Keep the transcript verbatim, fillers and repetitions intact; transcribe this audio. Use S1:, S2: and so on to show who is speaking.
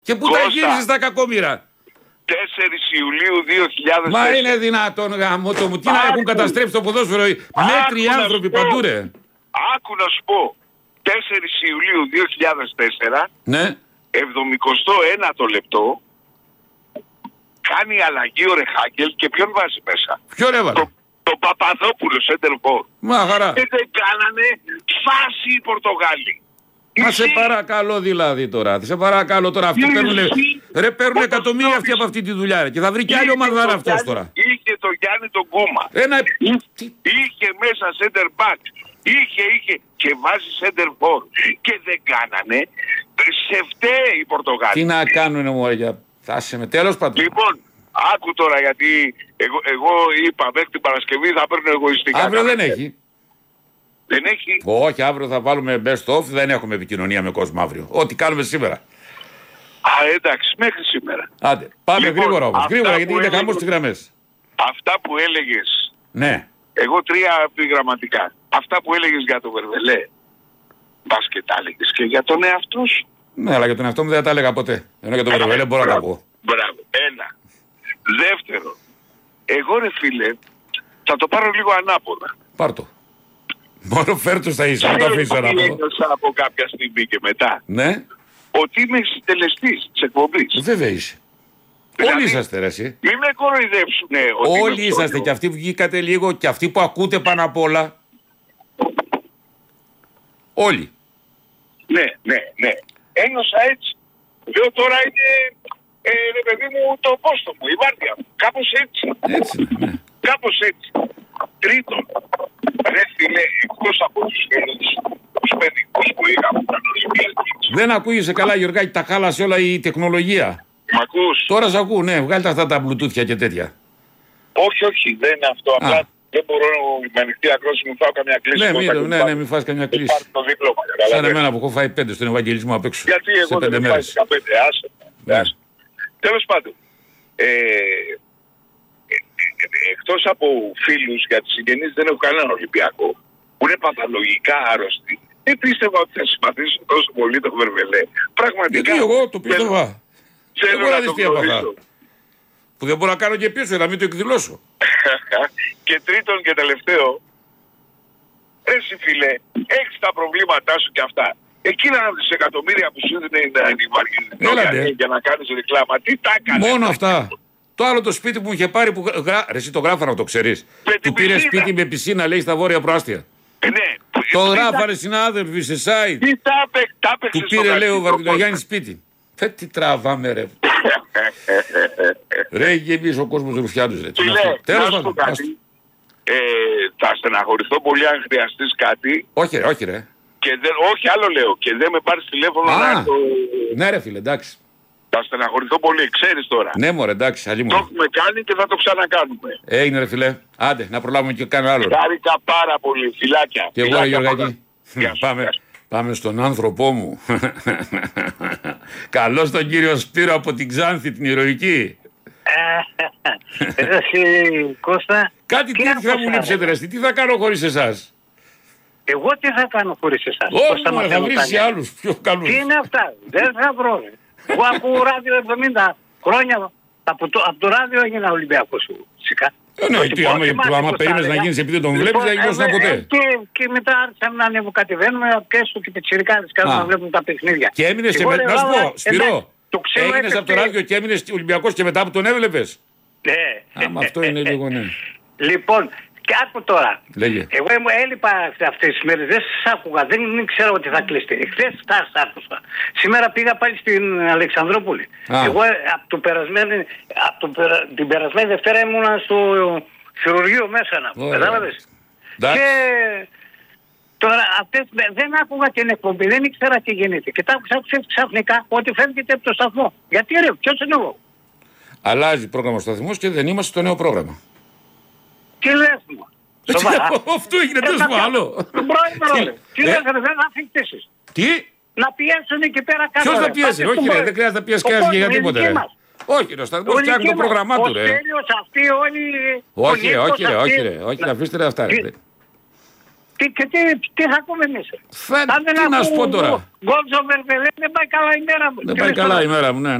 S1: Και πού τα γύρισες τα κακόμοιρα.
S2: τέσσερις Ιουλίου δύο χιλιάδες τέσσερα.
S1: Μα είναι δυνατόν γάμο το μου. Τι να έχουν καταστρέψει το ποδόσφαιρο. Μέτριοι άνθρωποι παντού ρε.
S2: Άκου να σου πω. τέσσερις Ιουλίου δύο χιλιάδες τέσσερα.
S1: Ναι.
S2: εβδομηκοστό ένατο λεπτό. Κάνει αλλαγή ο Ρεχάγκελ και ποιον βάζει μέσα.
S1: Ποιο έβαλε.
S2: Το, το Παπαδόπουλο σέντερφορ.
S1: Μα χαρά.
S2: Και δεν κάνανε φάση οι Πορτογάλοι.
S1: Μα σε παρακαλώ δηλαδή τώρα. Σε παρακαλώ τώρα. Αυτοί παίρνουν, ρε, παίρνουν εκατομμύρια αυτοί από αυτή τη δουλειά. Ρε. Και θα βρει κι άλλη ομαδάρα αυτός τώρα.
S2: Είχε το Γιάννη τον Κούμα.
S1: Ένα...
S2: Είχε μέσα center back. Είχε, είχε. Και βάζει center for. Και δεν κάνανε. Σε φταίει οι Πορτογάλοι.
S1: Τι να κάνουνε μωρέ για... Θάσε με. Τέλος πάντων.
S2: Λοιπόν, άκου τώρα γιατί εγώ, εγώ είπα μέχρι την Παρασκευή θα παίρνω εγωιστικά.
S1: Αύριο δεν έχει.
S2: Δεν έχει.
S1: Όχι, αύριο θα βάλουμε best of. Δεν έχουμε επικοινωνία με κόσμο αύριο. Ό,τι κάνουμε σήμερα.
S2: Α, εντάξει, μέχρι σήμερα.
S1: Άντε, πάμε
S2: Λοιπόν,
S1: γρήγορα όμως. Γρήγορα γιατί είναι
S2: έλεγε...
S1: χαμός στις γραμμές.
S2: Αυτά που έλεγες.
S1: Ναι.
S2: Εγώ τρία επιγραμματικά. Αυτά που έλεγες για το Βερβελέ. Μπας και τα έλεγες και για τον εαυτό σου.
S1: Ναι, αλλά για τον εαυτό μου δεν τα έλεγα ποτέ. Ενώ για τον Βερβελέ μπορώ να τα πω.
S2: Μπράβο. Ένα. Δεύτερο. Εγώ ρε φίλε, θα το πάρω λίγο ανάποδα.
S1: Πάρ' το. Μόνο φέρ' θα είσαι, να το αφήσω να πω.
S2: Από κάποια στιγμή και μετά.
S1: Ναι.
S2: Ότι είμαι συντελεστής της εκπομπής.
S1: Βέβαια είσαι.
S2: Δηλαδή,
S1: όλοι είσαστε ρε εσύ.
S2: Μην με κοροϊδέψουνε.
S1: Όλοι είσαστε και αυτοί που βγήκατε λίγο και αυτοί που ακούτε πάνω απ' όλα. Όλοι.
S2: Ναι, ναι, ναι. Ένιωσα έτσι. Λέω τώρα είναι, ε, ρε παιδί μου, το πόστο μου, η βάρδια μου. Κάπως έτσι.
S1: Έτσι, ναι.
S2: Κάπως έτσι. Τρίτον, ρε φίλε, εκτός από τους φίλους, τους παιδικούς που είχαμε, ήταν Ολυμπιακοί.
S1: Δεν ακούγεσαι καλά Γιωργάκη, τα χάλασε όλα η τεχνολογία.
S2: Μ' ακούς?
S1: Τώρα σ' ακούω, ναι, βγάλτε αυτά τα bluetooth και τέτοια.
S2: Όχι, όχι, δεν είναι αυτό. Απλά
S1: Α.
S2: δεν μπορώ με ανοιχτή ακρόαση μου φάω καμιά κλίση.
S1: Ναι, μην, ναι, ναι, μην φας καμιά κλίση.
S2: Υπάρχει το δίπλωμα.
S1: Σαν εμένα που έχω φάει πέντε στον Ευαγγελισμό απ' έξω.
S2: Γιατί εγώ δεν έχω φάει δεκαπέντε, άσε.
S1: Ναι.
S2: Τέλος πάντων, ε, ε, ε, εκτός από φίλους για τις συγγενείς δεν έχω κανέναν Ολυμπιακό που είναι παθολογικά άρρωστοι. Δεν πίστευα ότι θα συμπαθήσω τόσο πολύ το Βερβελέ. Πραγματικά.
S1: Γιατί εγώ το πίστευα.
S2: Θέλω να το γνωρίσω.
S1: Που δεν μπορώ να κάνω και πίσω, να μην το εκδηλώσω.
S2: Και τρίτον και τελευταίο, εσύ φίλε, έχεις τα προβλήματά σου και αυτά. Εκείνα τα δισεκατομμύρια που σου δίνει για να κάνεις ρεκλάμα, τι τα έκανες?
S1: Μόνο αυτά. Το άλλο το σπίτι που μου είχε πάρει που γρα... Ρε, εσύ το γράφανα, το ξέρεις. Του πήρε σπίτι με πισίνα, λέει, στα βόρεια προάστια.
S2: Ε, ναι.
S1: Το γράφανε συνάδελφοι σε site.
S2: Τι τα έπαιξε?
S1: Του πήρε, λέει, ο Βαρδινογιάννης σπίτι. Φε τι τραβάμε ρε. Ρε γεμίζει ο κόσμος ρουφιάντους ρε.
S2: Τέλος πάντων. Θα στεναχωρηθώ πολύ αν χρειαστείς κάτι.
S1: Όχι ρε, όχι ρε.
S2: Και δεν, όχι άλλο λέω. Και δεν με πάρεις τηλέφωνο να το...
S1: Ναι ρε φίλε, εντάξει.
S2: Θα στεναχωρηθώ πολύ, ξέρεις τώρα.
S1: Ναι μωρέ, εντάξει, αλλή μου.
S2: Το έχουμε κάνει και θα το ξανακάνουμε.
S1: Έγινε ρε φίλε. Άντε, να προλάβουμε και κανένα άλλο.
S2: Χάρηκα πάρα πολύ. Φιλάκια.
S1: Και εγώ ρε Γιωργάκη. Πάμε. Πάμε στον άνθρωπό μου. Καλώς τον κύριο Σπύρο από την Ξάνθη, την ηρωική.
S3: Εσύ Κώστα.
S1: Κάτι τι θα μου λείψετε ρε, τι θα κάνω χωρίς εσάς?
S3: Εγώ τι θα κάνω χωρίς εσάς?
S1: Όχι μωρέ, θα βρεις και άλλους πιο καλούς.
S3: Τι είναι αυτά, δεν θα βρω. Εγώ ακούω ράδιο εβδομήντα χρόνια. Από το, από το ράδιο έγινα Ολυμπιακός φυσικά.
S1: Ναι, τι, άμα, άμα περίμενες να γίνεις επειδή τον βλέπεις, δεν γινόσουν ποτέ.
S3: Και, και μετά άρχισαμε να ανεβοκατεβαίνουμε και έστω και πιτσιρικάδες κάτω να βλέπουν τα παιχνίδια.
S1: Και έμεινες και μετά, να σου πω, Σπυρό, έγινες από το ράδιο και έμεινες Ολυμπιακός και μετά που τον έβλεπες.
S3: Ναι.
S1: Άμα αυτό είναι λίγο ναι.
S3: Λοιπόν, και άκου τώρα.
S1: Λέγε.
S3: Εγώ έλειπα αυτές τις μέρες, δεν σας άκουγα, δεν ξέρω ότι θα κλειστεί. Χθες τα άκουσα. Σήμερα πήγα πάλι στην Αλεξανδρόπολη. Α. Εγώ από, το περασμένη, από το περα, την περασμένη Δευτέρα ήμουνα στο χειρουργείο μέσα να πω. Κατάλαβες. Και τώρα αυτές, δεν άκουγα την εκπομπή, δεν ήξερα τι γίνεται. Και τα άκουσα ξαφνικά ότι φεύγεται από το σταθμό. Γιατί ρε, ποιος είναι εγώ?
S1: Αλλάζει πρόγραμμα στο σταθμός και δεν είμαστε στο νέο πρόγραμμα.
S3: Τι λες μου?
S1: Αυτό έγινε τέλος μου άλλο.
S3: Τι λες ρε, δεν θα αφιχτήσεις.
S1: Τι?
S3: Να πιέσουν εκεί πέρα κάτω.
S1: Ποιος θα πιέσει? Όχι ρε, δεν χρειάζεται να πιέσει κανένας για τίποτε ρε. Όχι ρε, ο σταθμός φτιάχνει το πρόγραμμά του ρε.
S3: Ο Στέλιος αυτοί όλοι...
S1: Όχι ρε, όχι ρε, όχι ρε, όχι, αφήστε ρε αυτά ρε.
S3: τι, και τι, τι θα ακούμε εμείς.
S1: Θα, τι να σου πω τώρα.
S3: Γκολ Βερβελέ, δεν πάει καλά η μέρα μου.
S1: Δεν πάει καλά η μέρα μου, ναι.